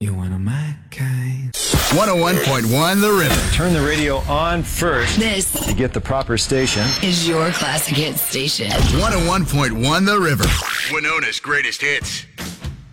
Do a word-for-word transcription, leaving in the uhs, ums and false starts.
You're one of my kind. one oh one point one The River. Turn the radio on first. This to get the proper station. is your classic hit station. one oh one point one The River. Winona's greatest hits.